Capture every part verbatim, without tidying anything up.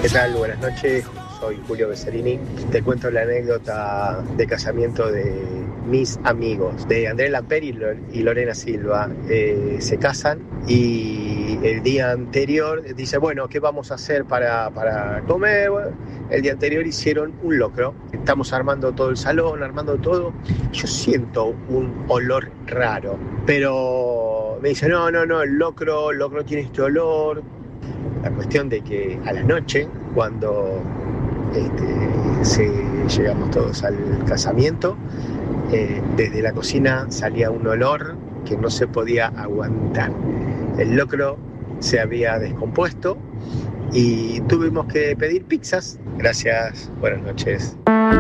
¿Qué tal? Buenas noches, soy Julio Besarini. Te cuento la anécdota de casamiento de mis amigos, de Andrés Lamper y, Lor- y Lorena Silva. Eh, se casan y el día anterior dice, bueno, ¿qué vamos a hacer para, para comer? Bueno, el día anterior hicieron un locro. Estamos armando todo el salón, armando todo. Yo siento un olor raro, pero me dice, no, no, no, el locro, el locro tiene este olor. La cuestión de que a la noche, cuando este, se, llegamos todos al casamiento, eh, desde la cocina salía un olor que no se podía aguantar. El locro se había descompuesto y tuvimos que pedir pizzas. Gracias, buenas noches.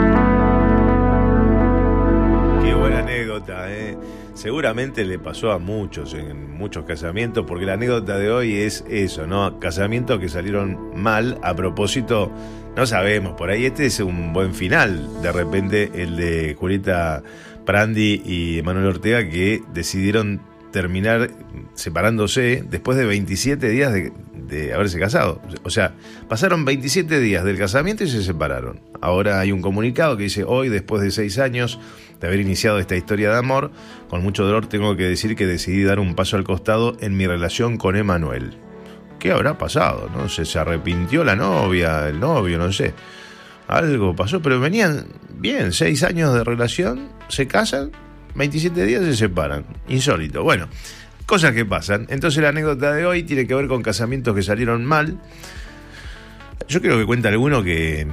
Qué buena anécdota, ¿eh? Seguramente le pasó a muchos en muchos casamientos, porque la anécdota de hoy es eso, ¿no? Casamientos que salieron mal. A propósito, no sabemos, por ahí este es un buen final. De repente el de Julieta Prandi y Manuel Ortega, que decidieron terminar separándose después de veintisiete días de, de haberse casado. O sea, pasaron veintisiete días del casamiento y se separaron. Ahora hay un comunicado que dice: hoy, después de seis años de haber iniciado esta historia de amor, con mucho dolor tengo que decir que decidí dar un paso al costado en mi relación con Emanuel. ¿Qué habrá pasado? No sé, se arrepintió la novia, el novio, no sé. Algo pasó, pero venían bien, seis años de relación, se casan, veintisiete días se separan. Insólito. Bueno, cosas que pasan. Entonces la anécdota de hoy tiene que ver con casamientos que salieron mal. Yo creo que cuenta alguno que...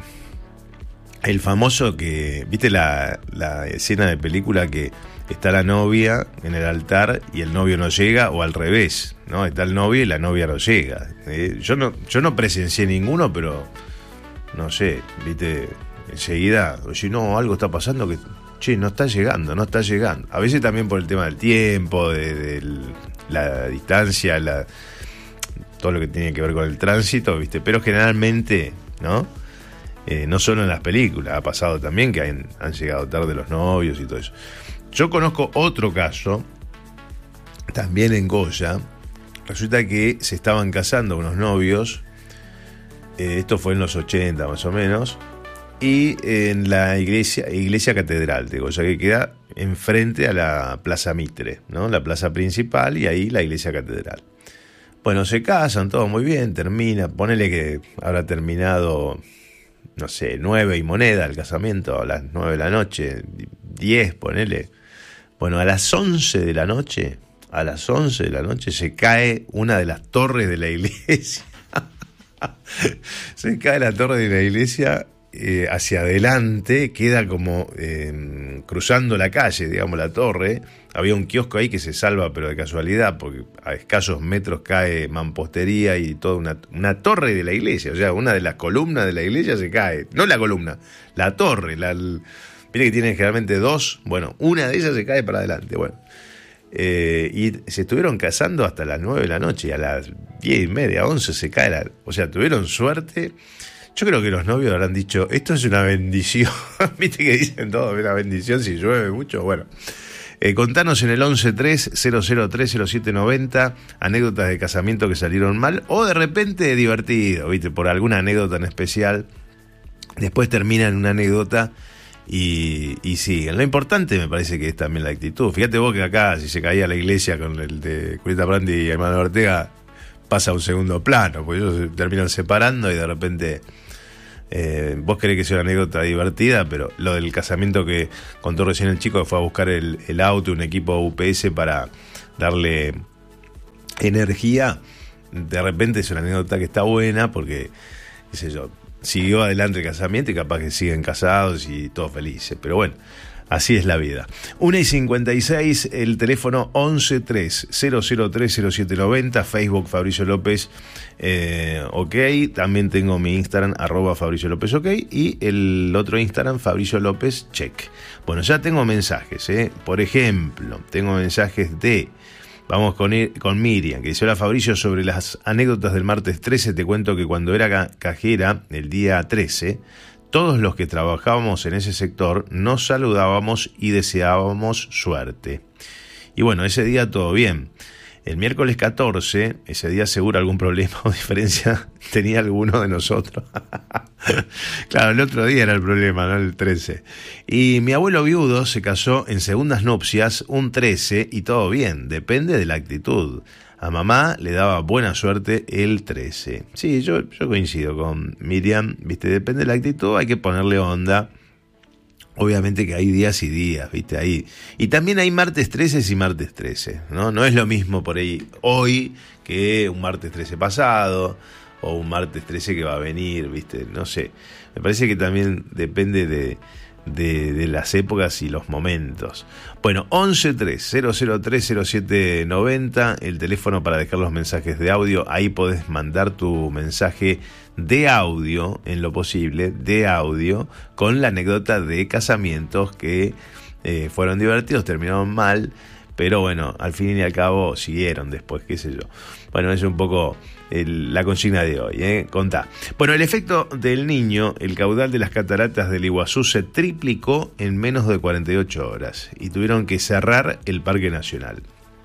el famoso que... ¿Viste la, la escena de película que está la novia en el altar y el novio no llega, o al revés, ¿no? Está el novio y la novia no llega. Eh, yo no yo no presencié ninguno, pero no sé, ¿viste? Enseguida, oye, no, algo está pasando que... che, no está llegando, no está llegando. A veces también por el tema del tiempo, de, de la distancia, la, todo lo que tiene que ver con el tránsito, ¿viste? Pero generalmente, ¿no? Eh, no solo en las películas, ha pasado también que han, han llegado tarde los novios y todo eso. Yo conozco otro caso, también en Goya. Resulta que se estaban casando unos novios, eh, esto fue en los ochenta más o menos, y en la iglesia, iglesia catedral de Goya, que queda enfrente a la Plaza Mitre, ¿no? La plaza principal, y ahí la iglesia catedral. Bueno, se casan, todo muy bien, termina, ponele que habrá terminado, no sé, nueve y moneda el casamiento, a las nueve de la noche, diez, ponele. Bueno, a las once de la noche, a las once de la noche se cae una de las torres de la iglesia. Se cae la torre de la iglesia eh, hacia adelante, queda como eh, cruzando la calle, digamos, la torre. Había un kiosco ahí que se salva, pero de casualidad, porque a escasos metros cae mampostería y toda una, una torre de la iglesia. O sea, una de las columnas de la iglesia se cae. No la columna, la torre. La, el, mire que tiene generalmente dos. Bueno, una de ellas se cae para adelante. Bueno, eh, y se estuvieron casando hasta las nueve de la noche. Y a las diez y media, once se cae la... O sea, tuvieron suerte. Yo creo que los novios habrán dicho, esto es una bendición. Viste que dicen todo, una bendición si llueve mucho. Bueno... Eh, contanos en el once tres cero cero tres cero siete noventa anécdotas de casamiento que salieron mal o de repente divertido, ¿viste? Por alguna anécdota en especial. Después termina en una anécdota y, y siguen. Lo importante me parece que es también la actitud. Fíjate vos que acá, si se caía la iglesia con el de Julieta Prandi y Emanuel Ortega, pasa a un segundo plano, porque ellos se terminan separando y de repente... Eh, vos querés que sea una anécdota divertida, pero lo del casamiento que contó recién el chico, que fue a buscar el, el auto, un equipo U P S para darle energía, de repente es una anécdota que está buena porque, qué sé yo, siguió adelante el casamiento y capaz que siguen casados y todos felices, pero bueno, así es la vida. una y cincuenta y seis, el teléfono once tres cero cero tres cero siete noventa, Facebook Fabricio López, eh, ok, también tengo mi Instagram, arroba Fabricio López, ok, y el otro Instagram, Fabricio López, check. Bueno, ya tengo mensajes, eh. Por ejemplo, tengo mensajes de, vamos con, con Miriam, que dice: hola Fabricio, sobre las anécdotas del martes trece, te cuento que cuando era ca- cajera, el día trece, todos los que trabajábamos en ese sector nos saludábamos y deseábamos suerte. Y bueno, ese día todo bien. El miércoles catorce, ese día seguro algún problema o diferencia tenía alguno de nosotros. Claro, el otro día era el problema, ¿no? El trece. Y mi abuelo viudo se casó en segundas nupcias un trece y todo bien, depende de la actitud. A mamá le daba buena suerte el trece. Sí, yo, yo coincido con Miriam, viste, depende de la actitud, hay que ponerle onda. Obviamente que hay días y días, viste, ahí. Y también hay martes trece y martes trece, ¿no? No es lo mismo por ahí hoy que un martes trece pasado o un martes trece que va a venir, viste, no sé. Me parece que también depende de, de, de las épocas y los momentos. Bueno, once tres cero cero tres cero siete noventa, el teléfono para dejar los mensajes de audio. Ahí podés mandar tu mensaje de audio, en lo posible, de audio, con la anécdota de casamientos que eh, fueron divertidos, terminaron mal, pero bueno, al fin y al cabo siguieron después, qué sé yo. Bueno, es un poco el, la consigna de hoy, ¿eh? Contá. Bueno, el efecto del Niño, el caudal de las cataratas del Iguazú se triplicó en menos de cuarenta y ocho horas y tuvieron que cerrar el Parque Nacional.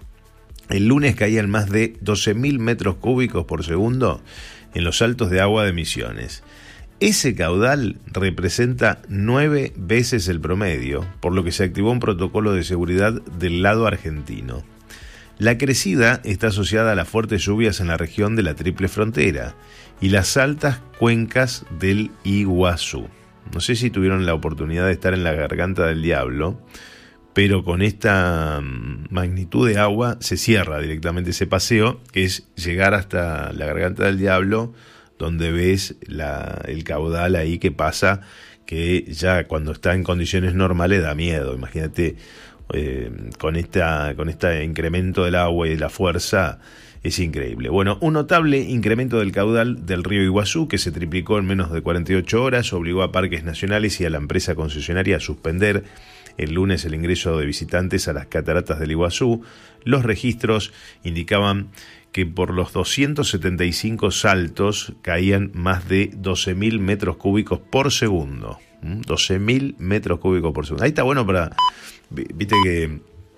El lunes caían más de doce mil metros cúbicos por segundo en los saltos de agua de Misiones. Ese caudal representa nueve veces el promedio, por lo que se activó un protocolo de seguridad del lado argentino. La crecida está asociada a las fuertes lluvias en la región de la Triple Frontera y las altas cuencas del Iguazú. No sé si tuvieron la oportunidad de estar en la Garganta del Diablo, pero con esta magnitud de agua se cierra directamente ese paseo, que es llegar hasta la Garganta del Diablo, donde ves la, el caudal ahí que pasa, que ya cuando está en condiciones normales da miedo. Imagínate, eh, con esta, con este incremento del agua y de la fuerza, es increíble. Bueno, un notable incremento del caudal del río Iguazú, que se triplicó en menos de cuarenta y ocho horas, obligó a Parques Nacionales y a la empresa concesionaria a suspender el lunes el ingreso de visitantes a las cataratas del Iguazú. Los registros indicaban que por los doscientos setenta y cinco saltos caían más de doce mil metros cúbicos por segundo. doce mil metros cúbicos por segundo. Ahí está bueno para... Viste que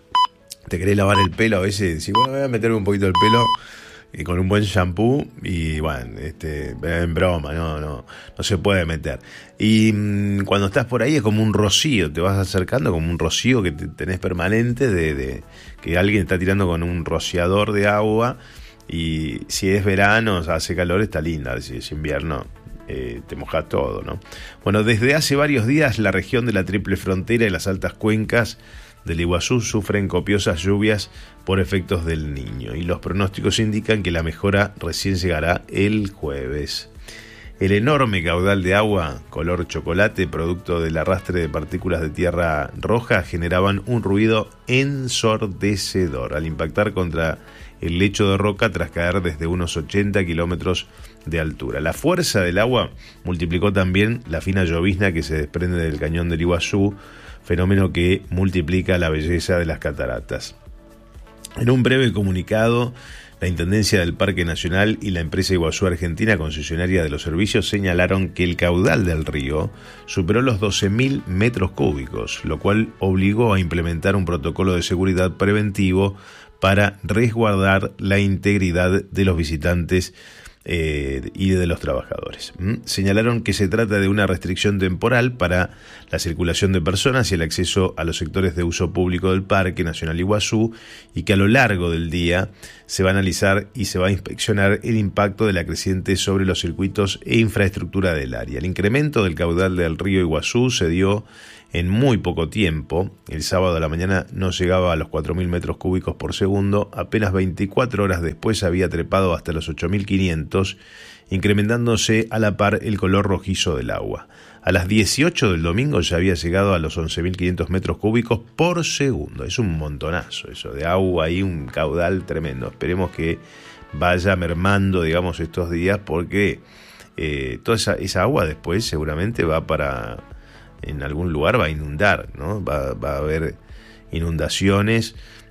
te querés lavar el pelo a veces, decís, bueno, voy a meterme un poquito el pelo y con un buen shampoo y bueno, este, en broma, no, no, no se puede meter. Y mmm, cuando estás por ahí es como un rocío, te vas acercando como un rocío que te, tenés permanente de, de que alguien está tirando con un rociador de agua, y si es verano, o sea, hace calor, está linda, si es invierno, eh, te mojas todo, ¿no? Bueno, desde hace varios días la región de la Triple Frontera y las altas cuencas del Iguazú sufren copiosas lluvias por efectos del Niño y los pronósticos indican que la mejora recién llegará el jueves. El enorme caudal de agua color chocolate, producto del arrastre de partículas de tierra roja, generaban un ruido ensordecedor al impactar contra el lecho de roca tras caer desde unos ochenta kilómetros de altura. La fuerza del agua multiplicó también la fina llovizna que se desprende del cañón del Iguazú, fenómeno que multiplica la belleza de las cataratas. En un breve comunicado, la Intendencia del Parque Nacional y la empresa Iguazú Argentina, concesionaria de los servicios, señalaron que el caudal del río superó los doce mil metros cúbicos, lo cual obligó a implementar un protocolo de seguridad preventivo para resguardar la integridad de los visitantes Eh, y de los trabajadores. ¿Mm? Señalaron que se trata de una restricción temporal para la circulación de personas y el acceso a los sectores de uso público del Parque Nacional Iguazú y que a lo largo del día se va a analizar y se va a inspeccionar el impacto de la creciente sobre los circuitos e infraestructura del área. El incremento del caudal del río Iguazú se dio en muy poco tiempo. El sábado a la mañana no llegaba a los cuatro mil metros cúbicos por segundo, apenas veinticuatro horas después había trepado hasta los ocho mil quinientos, incrementándose a la par el color rojizo del agua. A las dieciocho del domingo ya había llegado a los once mil quinientos metros cúbicos por segundo. Es un montonazo eso de agua ahí, un caudal tremendo. Esperemos que vaya mermando, digamos, estos días, porque eh, toda esa, esa agua después seguramente va para... en algún lugar va a inundar, ¿no? Va, va a haber inundaciones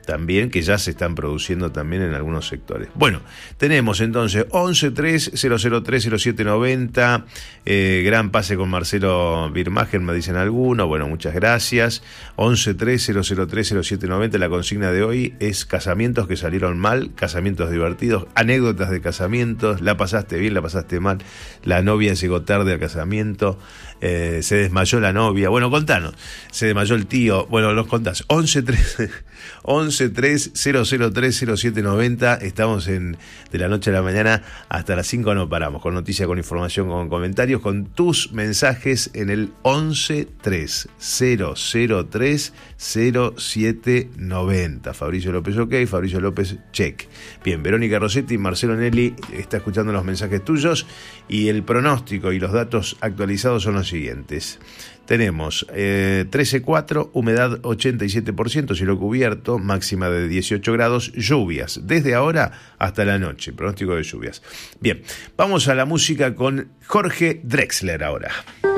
también, que ya se están produciendo también en algunos sectores. Bueno, tenemos entonces once tres cero cero tres cero siete noventa, eh, gran pase con Marcelo Birmagen, me dicen algunos, bueno, muchas gracias. once tres cero cero tres cero siete noventa, la consigna de hoy es casamientos que salieron mal, casamientos divertidos, anécdotas de casamientos, la pasaste bien, la pasaste mal, la novia llegó tarde al casamiento, eh, se desmayó la novia, bueno, contanos, se desmayó el tío, bueno, los contás, once tres cero cero tres cero siete noventa, estamos en de la noche a la mañana hasta las cinco, no paramos, con noticias, con información, con comentarios, con tus mensajes en el once tres cero cero tres cero siete noventa. Fabricio López, ok, Fabricio López, check. Bien, Verónica Rossetti, Marcelo Nelly está escuchando los mensajes tuyos y el pronóstico y los datos actualizados son los siguientes. Tenemos eh, trece cuatro, humedad ochenta y siete por ciento, cielo cubierto, máxima de dieciocho grados, lluvias, desde ahora hasta la noche, pronóstico de lluvias. Bien, vamos a la música con Jorge Drexler ahora.